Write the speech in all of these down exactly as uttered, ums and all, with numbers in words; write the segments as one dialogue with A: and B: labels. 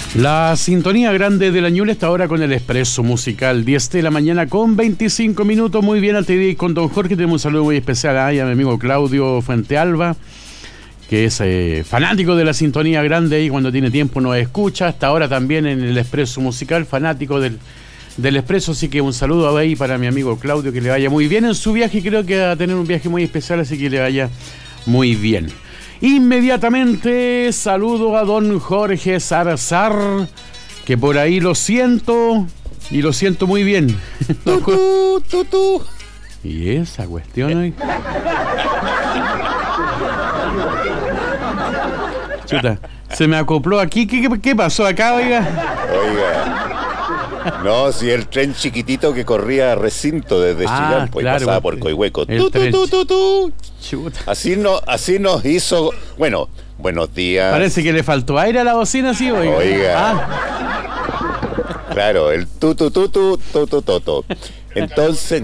A: La sintonía grande de la Ñuble está ahora con el Expreso Musical, diez de la mañana con veinticinco minutos. Muy bien, al T V con don Jorge. Tenemos un saludo muy especial a, a mi amigo Claudio Fuentealba, que es eh, fanático de la sintonía grande y cuando tiene tiempo nos escucha. Hasta ahora también en el Expreso Musical, fanático del, del Expreso. Así que un saludo ahí para mi amigo Claudio, que le vaya muy bien en su viaje. Creo que va a tener un viaje muy especial, así que le vaya muy bien. Inmediatamente saludo a don Jorge Zarzar, que por ahí lo siento, y lo siento muy bien.
B: Tutú, tutú.
A: ¿Y esa cuestión hoy? Chuta, se me acopló aquí. ¿Qué, qué, qué pasó acá, oiga?
B: Oiga. No, si el tren chiquitito que corría a recinto desde
A: Ah,
B: Chillán, pues
A: claro,
B: pasaba por Coihueco.
A: el
B: Tu, tu,
A: tren
B: tu, tu, tu.
A: Chuta.
B: Así, no, así nos hizo. Bueno, buenos días.
A: Parece que le faltó aire a la bocina, sí, oiga.
B: Oiga.
A: Ah,
B: Claro, el tu tu tu tu tu tu tu tu. Entonces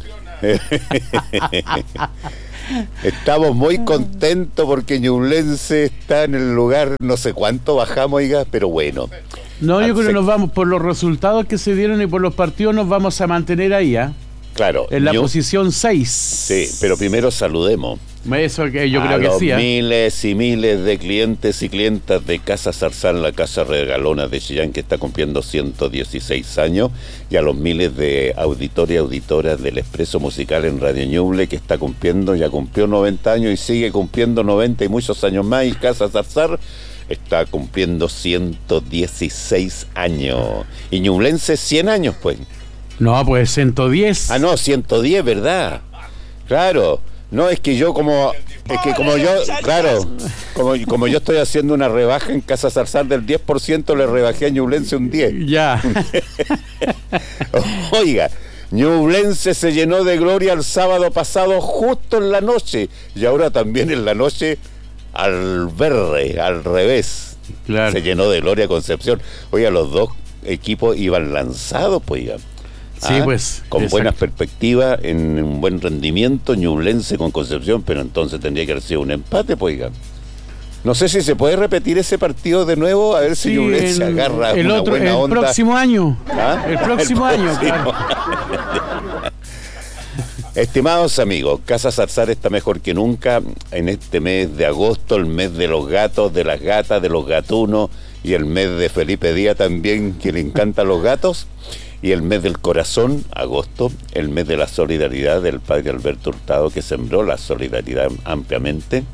B: estamos muy contentos porque Ñublense está en el lugar, no sé cuánto bajamos, oiga, pero bueno.
A: no, yo creo
B: Al
A: que nos vamos, por los resultados que se dieron y por los partidos, nos vamos a mantener ahí, ¿ah?
B: Claro.
A: En la
B: Ñu-
A: posición seis.
B: Sí, pero primero saludemos.
A: Eso que yo
B: a
A: creo que
B: los
A: sí, ¿ah?
B: miles y miles de clientes y clientas de Casa Zarzal, la casa regalona de Chillán, que está cumpliendo ciento dieciséis años, y a los miles de auditores y auditoras del Expreso Musical en Radio Ñuble, que está cumpliendo, ya cumplió noventa años y sigue cumpliendo noventa y muchos años más, y Casa Zarzal está cumpliendo ciento dieciséis años. Y Ñublense cien años, pues.
A: No, pues ciento diez.
B: Ah, no, ciento diez, ¿verdad? Claro. No, es que yo como, es que como yo, claro, como, como yo estoy haciendo una rebaja en Casa Zarzal del diez por ciento, le rebajé a Ñublense un diez.
A: Ya.
B: Oiga, Ñublense se llenó de gloria el sábado pasado justo en la noche, y ahora también en la noche al verde, al revés.
A: Claro.
B: Se llenó de gloria Concepción. Oiga, los dos equipos iban lanzados, pues, oiga.
A: Sí,
B: Ah,
A: pues.
B: con
A: exacto.
B: buenas perspectivas, en un buen rendimiento, Ñublense con Concepción, pero entonces tendría que haber sido un empate, pues, oiga. No sé si se puede repetir ese partido de nuevo, a ver si
A: Sí,
B: Ñublense
A: en-
B: agarra
A: el
B: una
A: otro,
B: buena
A: el
B: onda.
A: próximo año.
B: ¿Ah?
A: El próximo
B: El
A: año,
B: próximo.
A: claro.
B: Estimados amigos, Casa Zarzal está mejor que nunca en este mes de agosto, el mes de los gatos, de las gatas, de los gatunos, y el mes de Felipe Díaz también, que le encantan los gatos. Y el mes del corazón, agosto, el mes de la solidaridad del padre Alberto Hurtado, que sembró la solidaridad ampliamente.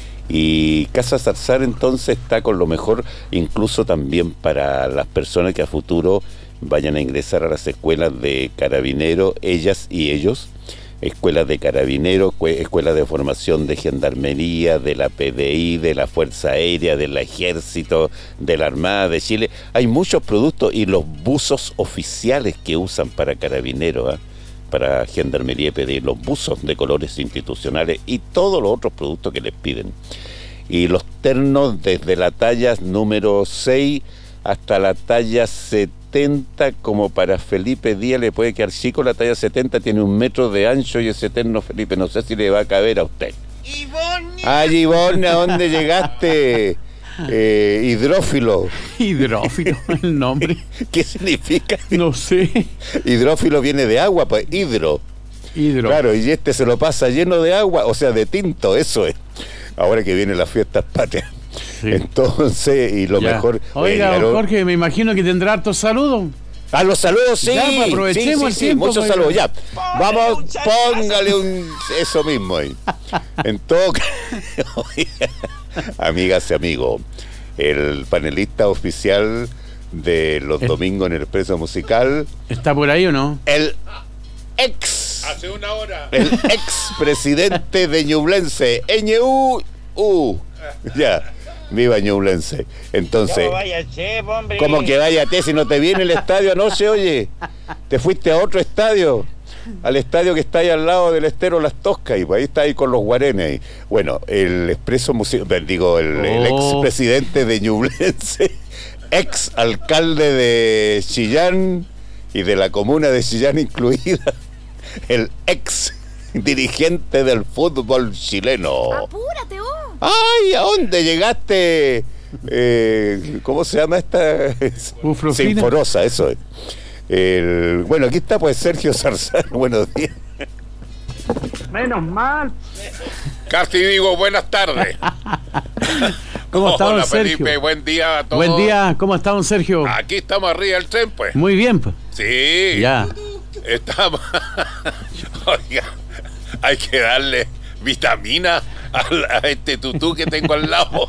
B: Y Casa Zarzal entonces está con lo mejor, incluso también para las personas que a futuro vayan a ingresar a las escuelas de carabineros, ellas y ellos, escuelas de carabineros, escuelas de formación de gendarmería, de la P D I, de la Fuerza Aérea, del Ejército, de la Armada de Chile. Hay muchos productos, y los buzos oficiales que usan para carabineros, ¿eh? para gendarmería y P D I, los buzos de colores institucionales y todos los otros productos que les piden. Y los ternos desde la talla número seis hasta la talla setenta, como para Felipe Díaz le puede quedar chico. La talla setenta tiene un metro de ancho, y ese terno, Felipe, no sé si le va a caber a usted.
C: Ivonne.
B: Ay, Ivonne, ¿a dónde llegaste? Eh, hidrófilo.
A: Hidrófilo, el nombre.
B: ¿Qué significa?
A: No sé.
B: Hidrófilo viene de agua, pues hidro.
A: Hidro.
B: Claro, y este se lo pasa lleno de agua, o sea, de tinto, eso es. Ahora que vienen las fiestas patrias.
A: Sí.
B: Entonces, y lo
A: Ya.
B: mejor...
A: Oiga,
B: eh,
A: don
B: llegaron-
A: Jorge, me imagino que tendrá hartos saludos.
B: A los saludos, sí.
A: Ya, pues, aprovechemos
B: sí,
A: el
B: sí, sí,
A: tiempo,
B: muchos
A: pues.
B: saludos, ya.
C: Póngale
B: Vamos,
C: un chachazo.
B: póngale un... Eso mismo ahí. En todo caso, amigas y amigos, el panelista oficial de los
A: Eh.
B: domingos en el Expreso Musical,
A: ¿Está por ahí o no?
B: el ex...
D: Hace una hora.
B: El ex presidente de Ñublense, Ñ U U. Ya, viva Ñublense. Entonces,
C: ¿Cómo vaya, chef, hombre?
B: ¿cómo que váyate si no te viene el estadio anoche, oye? Te fuiste a otro estadio, al estadio que está ahí al lado del estero Las Toscas, y pues ahí está ahí con los guarenes. ahí. Bueno, el expreso musical, digo, el, el ex
A: Oh.
B: presidente de Ñublense, ex alcalde de Chillán y de la comuna de Chillán incluida, el ex dirigente del fútbol chileno.
E: Apúrate, oh.
B: ¡Ay! ¿A dónde llegaste? eh, ¿cómo se llama esta?
A: Uflofina.
B: Sinforosa, eso es. El, bueno, aquí está pues Sergio Zarzar, buenos días.
C: Menos mal.
D: Casi digo buenas tardes.
A: ¿Cómo está, don
D: Hola,
A: Sergio?
D: Felipe, buen día a todos.
A: Buen día, ¿cómo está, don Sergio?
D: Aquí estamos arriba del tren, pues.
A: Muy bien, pues.
D: Sí.
A: Ya.
D: Estamos. Oiga, hay que darle vitamina a, a este tutú que tengo al lado.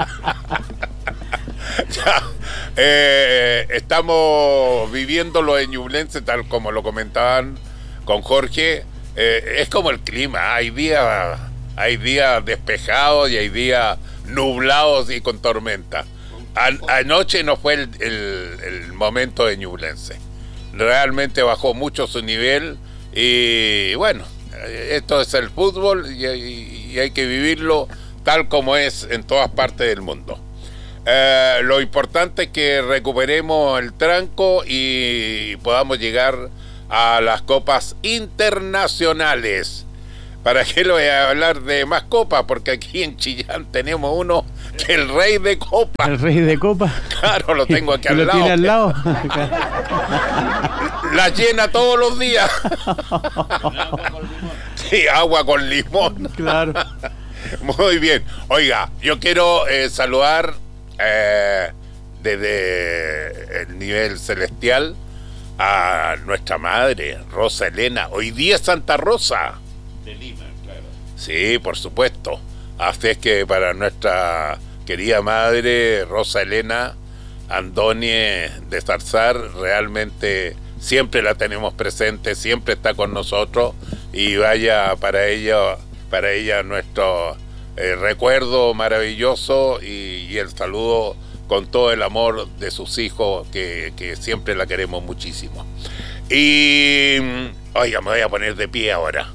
D: Ya, eh, estamos viviéndolo en Ñublense, tal como lo comentaban con Jorge. Eh, es como el clima, hay días, hay días despejados y hay días nublados y con tormenta. An- anoche no fue el, el, el momento de Ñublense. Realmente bajó mucho su nivel y bueno, esto es el fútbol y, y, y hay que vivirlo tal como es en todas partes del mundo. Eh, lo importante es que recuperemos el tranco y podamos llegar a las copas internacionales. ¿Para qué lo voy a hablar de más copas? Porque aquí en Chillán tenemos uno que es el rey de copas.
A: El rey de copa.
D: Claro, lo tengo aquí
A: ¿Y
D: al
A: lo
D: lado.
A: tiene al lado?
D: La llena todos los días. Sí, agua con limón.
A: Claro.
D: Muy bien. Oiga, yo quiero eh, saludar eh, desde el nivel celestial a nuestra madre, Rosa Elena. Hoy día es Santa Rosa.
B: De Lima, claro.
D: Sí, por supuesto. Así es que para nuestra querida madre, Rosa Elena Andóñez de Zarzar, realmente siempre la tenemos presente, siempre está con nosotros y vaya para ella, para ella nuestro eh, recuerdo maravilloso y, y el saludo con todo el amor de sus hijos que, que siempre la queremos muchísimo. Y oiga, me voy a poner de pie ahora.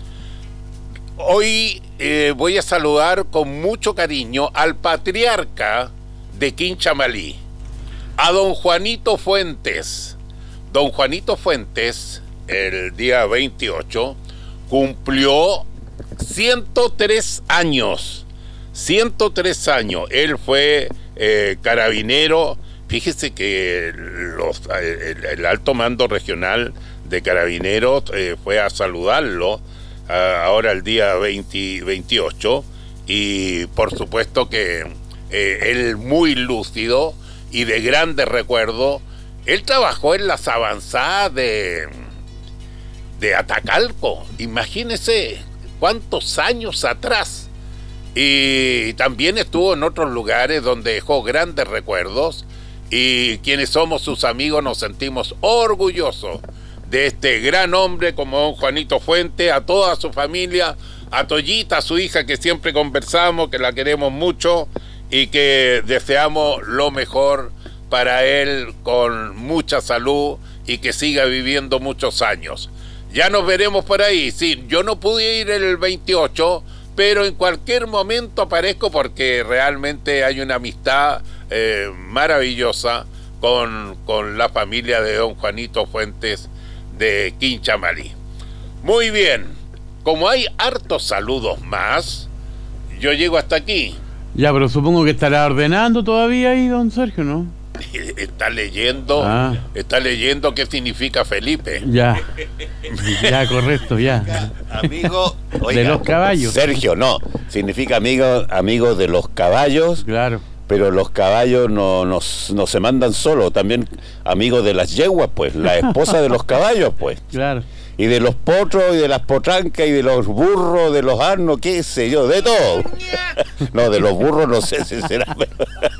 D: Hoy eh, voy a saludar con mucho cariño al patriarca de Quinchamalí, a don Juanito Fuentes. Don Juanito Fuentes, el día veintiocho, cumplió ciento tres años. ciento tres años. Él fue eh, carabinero. Fíjese que los, el, el alto mando regional de carabineros eh, fue a saludarlo ahora el día veinte, veintiocho, y por supuesto que eh, él muy lúcido y de grandes recuerdos. Él trabajó en las avanzadas de, de Atacalco, imagínese cuántos años atrás, y también estuvo en otros lugares donde dejó grandes recuerdos, y quienes somos sus amigos nos sentimos orgullosos de este gran hombre como don Juanito Fuente, a toda su familia, a Toyita, su hija, que siempre conversamos, que la queremos mucho y que deseamos lo mejor para él, con mucha salud y que siga viviendo muchos años. Ya nos veremos por ahí. Sí, yo no pude ir el veintiocho, pero en cualquier momento aparezco porque realmente hay una amistad eh, maravillosa con, con la familia de don Juanito Fuentes de Quinchamalí. Muy bien, como hay hartos saludos más, yo llego hasta aquí.
A: Ya, pero supongo que estará ordenando todavía ahí, don Sergio, ¿no?
D: Está leyendo,
A: Ah.
D: está leyendo qué significa Felipe.
A: Ya. Ya, correcto, ya.
B: Amigo,
A: De los caballos.
B: Sergio, no, significa amigo, amigo de los caballos,
A: Claro.
B: pero los caballos no, no, no se mandan solos, también amigos de las yeguas, pues, la esposa de los caballos, pues,
A: Claro.
B: y de los potros, y de las potrancas, y de los burros, de los asnos, qué sé yo, de todo. No, de los burros no sé si será, pero...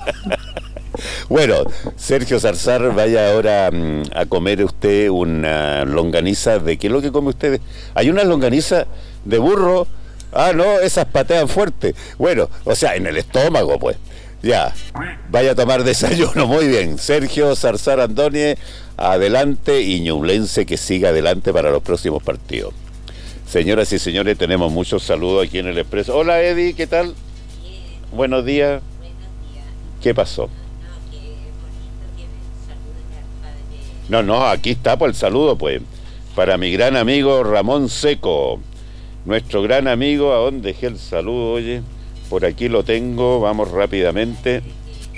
B: Bueno, Sergio Zarzar, vaya ahora mm, a comer usted una longaniza. ¿De qué es lo que come usted? Hay una longaniza de burro. Ah, no, esas patean fuerte. Bueno, o sea, en el estómago, pues. Ya, vaya a tomar desayuno. Muy bien. Sergio Zarzar Andóñez, adelante, y Ñublense que siga adelante para los próximos partidos. Señoras y señores, tenemos muchos saludos aquí en el Expreso. Hola, Eddie, ¿qué tal?
E: Bien,
B: Buenos días.
E: buenos días.
B: ¿Qué pasó?
E: No, qué bonito que me saluden al padre.
B: No, no, aquí está por el saludo, pues. Para mi gran amigo Ramón Seco. Nuestro gran amigo, ¿a dónde dejé el saludo? Oye, por aquí lo tengo, vamos rápidamente.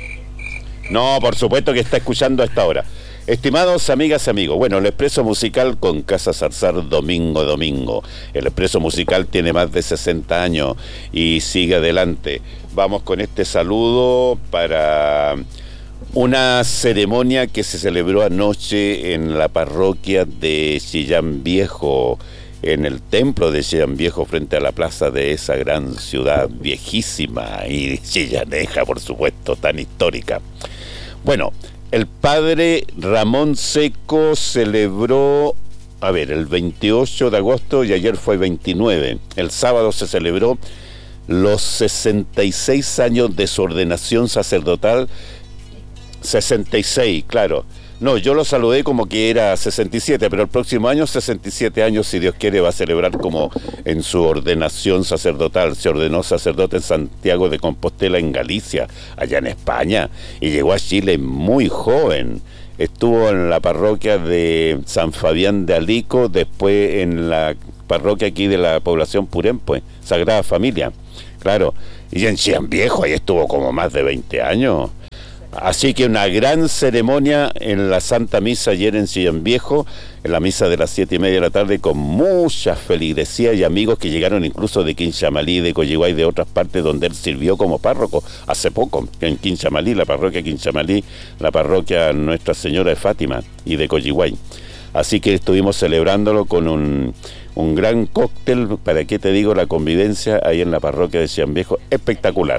B: No, por supuesto que está escuchando a esta hora. Estimados amigas y amigos, bueno, el Expreso Musical con Casa Zarzar domingo a domingo. El Expreso Musical tiene más de sesenta años y sigue adelante. Vamos con este saludo para una ceremonia que se celebró anoche en la parroquia de Chillán Viejo, en el templo de Chillán Viejo, frente a la plaza de esa gran ciudad viejísima y chillaneja, por supuesto, tan histórica. Bueno, el padre Ramón Seco celebró, a ver, el veintiocho de agosto y ayer fue veintinueve. El sábado se celebró los sesenta y seis años de su ordenación sacerdotal. sesenta y seis, claro. No, yo lo saludé como que era sesenta y siete, pero el próximo año sesenta y siete años, si Dios quiere, va a celebrar como en su ordenación sacerdotal. Se ordenó sacerdote en Santiago de Compostela, en Galicia, allá en España, y llegó a Chile muy joven. Estuvo en la parroquia de San Fabián de Alico, después en la parroquia aquí de la población Purén, Sagrada Familia, claro. Y en Chillán Viejo, ahí estuvo como más de veinte años. Así que una gran ceremonia en la Santa Misa ayer en Chillán Viejo, en la misa de las siete y media de la tarde, con mucha feligresía y amigos que llegaron incluso de Quinchamalí, de Coyihuay, de otras partes donde él sirvió como párroco hace poco, en Quinchamalí, la parroquia Quinchamalí, la parroquia Nuestra Señora de Fátima y de Coyihuay. Así que estuvimos celebrándolo con un, un gran cóctel, para qué te digo, la convivencia ahí en la parroquia de Chillán Viejo, espectacular.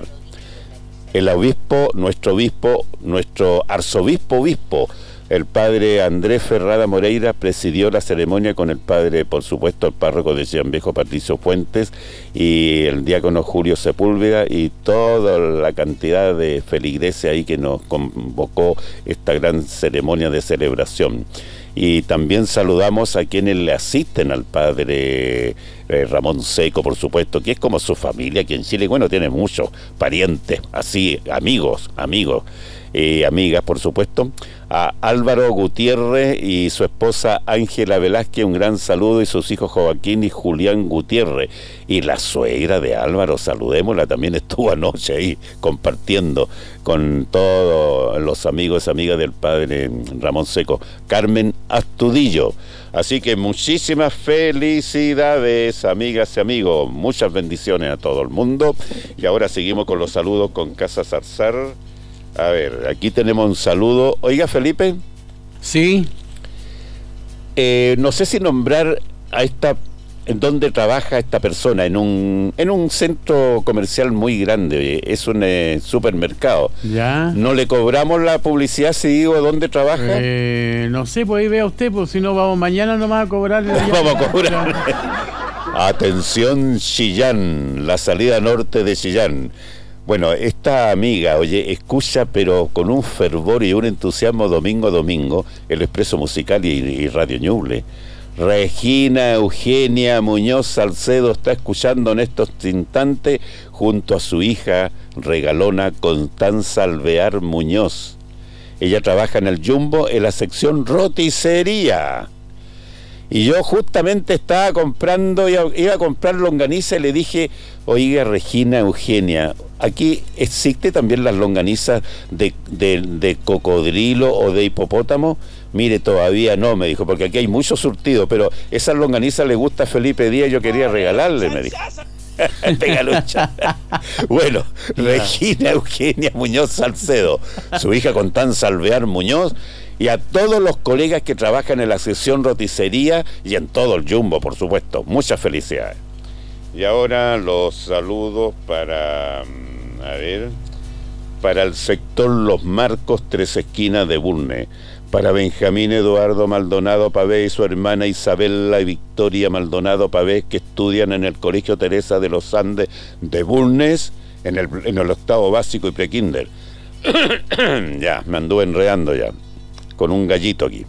B: El obispo, nuestro obispo, nuestro arzobispo obispo, el padre Andrés Ferrada Moreira, presidió la ceremonia con el padre, por supuesto, el párroco de Chillán Viejo, Patricio Fuentes, y el diácono Julio Sepúlveda, y toda la cantidad de feligreses ahí que nos convocó esta gran ceremonia de celebración. Y también saludamos a quienes le asisten al padre eh, Ramón Seco, por supuesto, que es como su familia aquí en Chile. Bueno, tiene muchos parientes, así, amigos, amigos y eh, amigas, por supuesto. A Álvaro Gutiérrez y su esposa Ángela Velázquez, un gran saludo, y sus hijos Joaquín y Julián Gutiérrez. Y la suegra de Álvaro, saludémosla, también estuvo anoche ahí compartiendo con todos los amigos y amigas del padre Ramón Seco, Carmen Astudillo. Así que muchísimas felicidades, amigas y amigos, muchas bendiciones a todo el mundo. Y ahora seguimos con los saludos con Casa Zarzar. A ver, aquí tenemos un saludo. Oiga, Felipe.
A: Sí.
B: Eh, no sé si nombrar a esta, en dónde trabaja esta persona, en un en un centro comercial muy grande, es un eh, supermercado.
A: Ya.
B: ¿No le cobramos la publicidad si digo dónde trabaja?
A: Eh, no sé, pues ahí vea usted, pues si no vamos mañana nomás a cobrarle.
B: Vamos a cobrar. Atención, Chillán, la salida norte de Chillán. Bueno, esta amiga, oye, escucha pero con un fervor y un entusiasmo domingo a domingo el Expreso Musical y, y Radio Ñuble. Regina Eugenia Muñoz Salcedo está escuchando en estos instantes junto a su hija regalona Constanza Alvear Muñoz. Ella trabaja en el Jumbo en la sección roticería. Y yo justamente estaba comprando, iba, iba a comprar longaniza y le dije, oiga, Regina Eugenia, aquí existe también las longanizas de, de, de cocodrilo o de hipopótamo. Mire, todavía no, me dijo, porque aquí hay mucho surtido, pero esas longanizas le gusta a Felipe Díaz, yo quería regalarle, me dijo. Pegalucha. Bueno, Regina Eugenia Muñoz Salcedo, su hija Constanza Alvear Muñoz, y a todos los colegas que trabajan en la sección roticería y en todo el Jumbo, por supuesto. Muchas felicidades. Y ahora los saludos para, a ver, para el sector Los Marcos, Tres Esquinas de Bulnes, para Benjamín Eduardo Maldonado Pavés y su hermana Isabela y Victoria Maldonado Pavés, que estudian en el Colegio Teresa de los Andes de Bulnes, en el, en el octavo básico y prekinder. Ya, me anduve enredando ya, con un gallito aquí.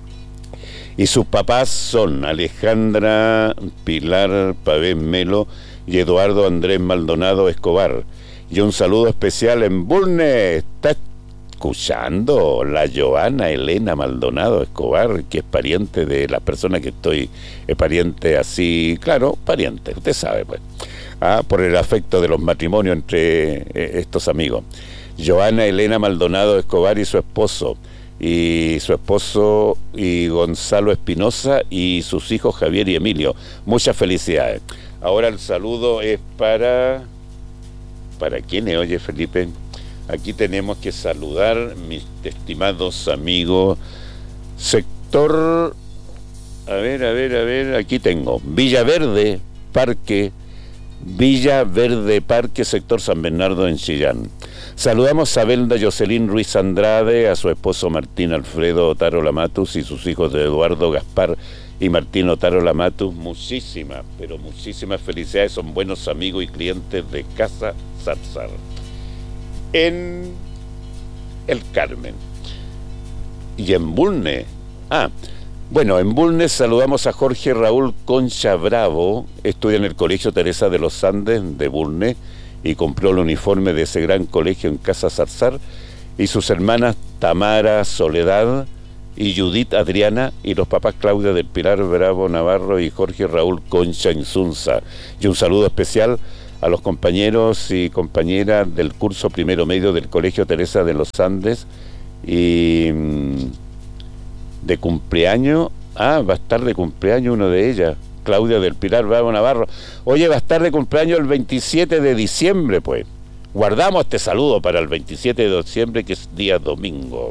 B: Y sus papás son Alejandra Pilar Pavés Melo y Eduardo Andrés Maldonado Escobar. Y un saludo especial en Bulnes. Está escuchando la Joana Elena Maldonado Escobar, que es pariente de la persona que estoy, es pariente así, claro, pariente, usted sabe, pues, ah, por el afecto de los matrimonios entre eh, estos amigos. Joana Elena Maldonado Escobar y su esposo, y su esposo y Gonzalo Espinosa y sus hijos Javier y Emilio. Muchas felicidades. Ahora el saludo es para... ¿Para quién es? Oye, Felipe, aquí tenemos que saludar, mis estimados amigos, sector... A ver, a ver, a ver, aquí tengo. Villaverde, Parque, Villaverde, Parque, sector San Bernardo en Chillán. Saludamos a Belda Jocelyn Ruiz Andrade, a su esposo Martín Alfredo Otárola Matus y sus hijos de Eduardo Gaspar y Martín Otárola Matus. Muchísimas, pero muchísimas felicidades, son buenos amigos y clientes de Casa Zarzar. En El Carmen. Y en Bulnes. Ah, bueno, en Bulnes saludamos a Jorge Raúl Concha Bravo, estudia en el Colegio Teresa de los Andes de Bulnes y compró el uniforme de ese gran colegio en Casa Zarzar, y sus hermanas Tamara Soledad y Judith Adriana, y los papás Claudia del Pilar Bravo Navarro y Jorge Raúl Concha Insunza. Y un saludo especial a los compañeros y compañeras del curso primero medio del Colegio Teresa de los Andes, y de cumpleaños, ah, va a estar de cumpleaños uno de ellas, Claudia del Pilar Bravo Navarro. Oye, va a estar de cumpleaños el veintisiete de diciembre, pues. Guardamos este saludo para el veintisiete de diciembre, que es día domingo.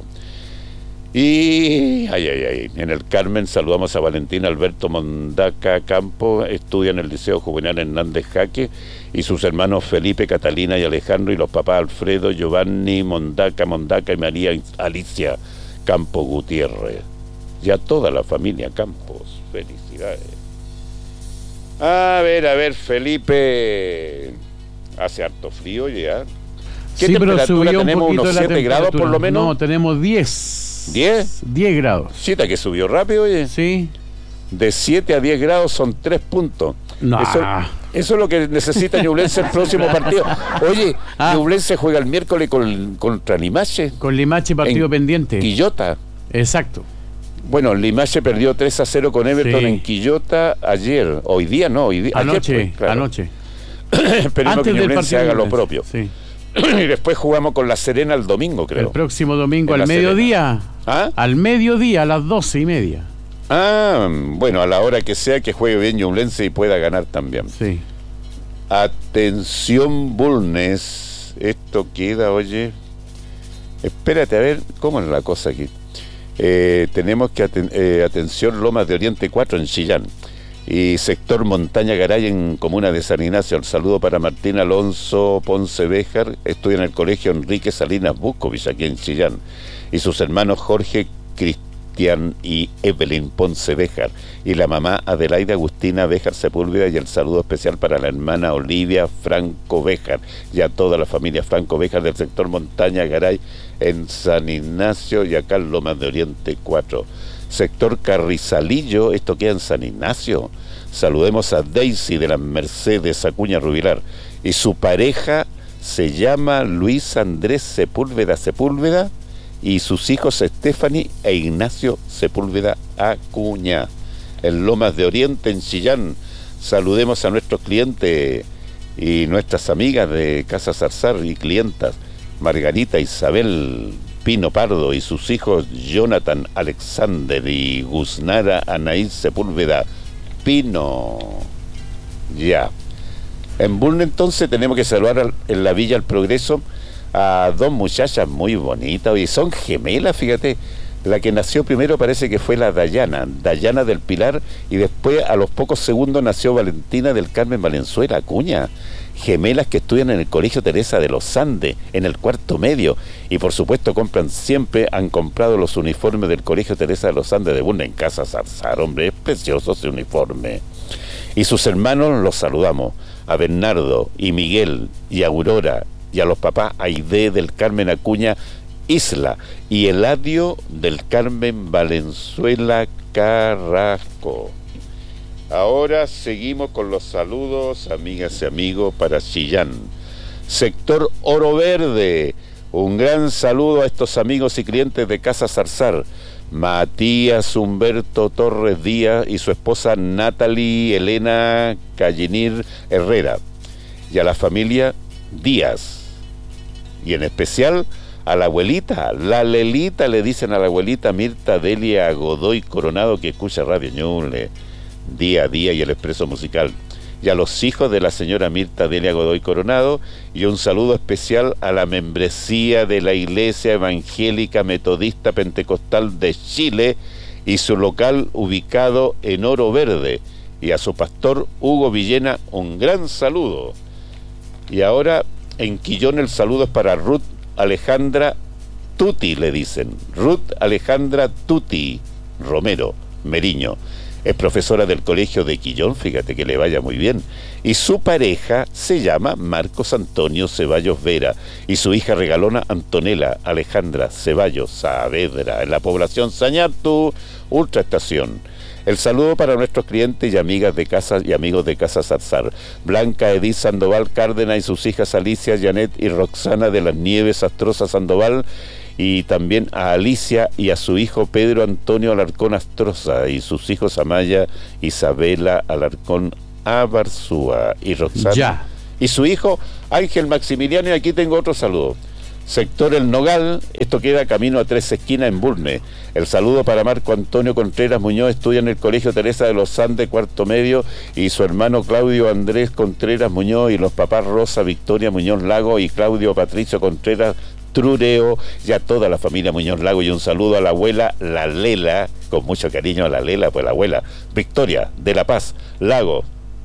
B: Y, ay, ay, ay, en el Carmen saludamos a Valentín Alberto Mondaca Campo, estudia en el Liceo Juvenal Hernández Jaque, y sus hermanos Felipe, Catalina y Alejandro, y los papás Alfredo, Giovanni Mondaca, Mondaca y María Alicia Campo Gutiérrez. Y a toda la familia Campos, felicidades. A ver, a ver, Felipe, hace harto frío ya. ¿Qué
A: sí,
B: temperatura
A: pero subió
B: tenemos?
A: un
B: ¿Unos siete grados por lo menos?
A: No, tenemos diez.
B: ¿diez?
A: diez grados.
B: Siete, que subió rápido, oye.
A: Sí.
B: De siete a diez grados son tres puntos.
A: No.
B: Eso, eso es lo que necesita Ñublense el próximo partido. Oye,
A: ah.
B: Ñublense juega el miércoles con, contra Limache.
A: Con Limache, partido
B: en
A: pendiente.
B: Quillota.
A: Exacto.
B: Bueno, Limache perdió tres a cero con Everton sí. en Quillota ayer. Hoy día no, hoy día,
A: anoche.
B: Ayer, pues, claro.
A: Anoche.
B: Esperemos que Ñublense haga lo propio.
A: Sí.
B: Y después jugamos con La Serena el domingo, creo.
A: El próximo domingo
B: en
A: al mediodía.
B: ¿Ah?
A: Al mediodía, a las doce y media.
B: Ah, bueno, a la hora que sea, que juegue bien Ñublense y pueda ganar también.
A: Sí.
B: Atención, Bulnes. Esto queda, oye. Espérate, a ver, ¿cómo es la cosa aquí? Eh, tenemos que, aten- eh, atención, Lomas de Oriente cuatro en Chillán. Y sector Montaña Garay en comuna de San Ignacio. El saludo para Martín Alonso Ponce Béjar, estudia en el colegio Enrique Salinas Buscovich aquí en Chillán, y sus hermanos Jorge Cristian y Evelyn Ponce Béjar, y la mamá Adelaida Agustina Béjar Sepúlveda, y el saludo especial para la hermana Olivia Franco Béjar y a toda la familia Franco Béjar del sector Montaña Garay en San Ignacio y acá en Lomas de Oriente cuatro. Sector Carrizalillo, esto queda en San Ignacio. Saludemos a Daisy de las Mercedes Acuña Rubilar, y su pareja se llama Luis Andrés Sepúlveda Sepúlveda, y sus hijos Stephanie e Ignacio Sepúlveda Acuña, en Lomas de Oriente en Chillán. Saludemos a nuestros clientes y nuestras amigas de Casa Zarzar y clientas, Margarita Isabel Pino Pardo y sus hijos Jonathan Alexander y Gusnara Anaís Sepúlveda Pino. Ya. En Bulnes entonces tenemos que saludar al, en la Villa El Progreso a dos muchachas muy bonitas, y son gemelas, fíjate. La que nació primero parece que fue la Dayana, Dayana del Pilar, y después a los pocos segundos nació Valentina del Carmen Valenzuela Acuña. Gemelas que estudian en el Colegio Teresa de los Andes, en el cuarto medio, y por supuesto compran siempre, han comprado los uniformes del Colegio Teresa de los Andes de Bulnes en Casa Zarzar. Hombre, es precioso ese uniforme. Y sus hermanos los saludamos, a Bernardo y Miguel y Aurora, y a los papás Aide del Carmen Acuña Isla y Eladio del Carmen Valenzuela Carrasco. Ahora seguimos con los saludos, amigas y amigos, para Chillán. Sector Oro Verde, un gran saludo a estos amigos y clientes de Casa Zarzar. Matías Humberto Torres Díaz y su esposa Natalie Elena Callinir Herrera. Y a la familia Díaz. y en especial a la abuelita, la Lelita, le dicen a la abuelita Mirta Delia Godoy Coronado, que escucha Radio Ñuble día a día y el Expreso Musical, y a los hijos de la señora Mirta Delia Godoy Coronado, y un saludo especial a la membresía de la Iglesia Evangélica Metodista Pentecostal de Chile y su local ubicado en Oro Verde, y a su pastor Hugo Villena un gran saludo. Y ahora en Quillón el saludo es para Ruth Alejandra Tuti, le dicen, Ruth Alejandra Tuti Romero Meriño. Es profesora del colegio de Quillón, fíjate que le vaya muy bien. Y su pareja se llama Marcos Antonio Ceballos Vera. Y su hija regalona Antonella Alejandra Ceballos Saavedra, en la población Sañartu, Ultra Estación. El saludo para nuestros clientes y amigas de casa y amigos de Casa Zarzar. Blanca Edith Sandoval Cárdenas y sus hijas Alicia, Janet y Roxana de las Nieves Astroza Sandoval. Y también a Alicia y a su hijo Pedro Antonio Alarcón Astroza y sus hijos Amaya Isabela Alarcón Abarzúa y Roxana.
A: Ya.
B: Y su hijo Ángel Maximiliano, y aquí tengo otro saludo. Sector El Nogal, esto queda camino a Tres Esquinas en Bulne. El saludo para Marco Antonio Contreras Muñoz, estudia en el Colegio Teresa de los Andes, cuarto medio, y su hermano Claudio Andrés Contreras Muñoz, y los papás Rosa Victoria Muñoz Lago y Claudio Patricio Contreras Trureo, y a toda la familia Muñoz Lago, y un saludo a la abuela La Lela, con mucho cariño a la Lela, pues la abuela Victoria de La Paz Lago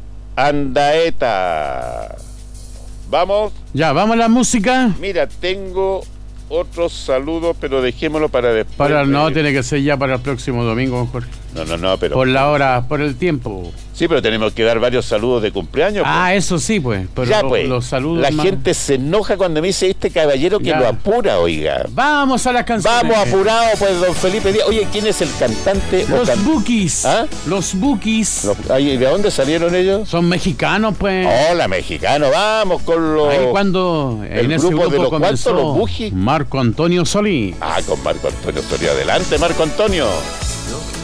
B: Andaeta. Vamos.
A: Ya, vamos a la música.
B: Mira, tengo otros saludos, pero dejémoslo para después.
A: Para, no,
B: de...
A: tiene que ser ya para el próximo domingo, don Jorge.
B: No, no, no, pero...
A: Por la hora, por el tiempo.
B: Sí, pero tenemos que dar varios saludos de cumpleaños.
A: Ah,
B: pues.
A: eso sí, pues. Pero
B: ya,
A: lo,
B: pues.
A: los saludos
B: La
A: más...
B: gente se enoja cuando me dice este caballero que
A: ya.
B: lo apura, oiga.
A: Vamos a las canciones.
B: Vamos apurados, pues, don Felipe Díaz. Oye, ¿quién es el cantante?
A: Los
B: can...
A: Bukis.
B: ¿Ah?
A: Los Bukis.
B: Los... Ay, ¿de dónde salieron ellos?
A: Son mexicanos, pues.
B: Hola, mexicano. Vamos con los...
A: Ahí cuando
B: el
A: en ese
B: grupo
A: grupo
B: de los
A: comenzó
B: cuantos, los Bujis.
A: Marco Antonio Solís.
B: Ah, con Marco Antonio Solís. Adelante, Marco Antonio.
F: Yo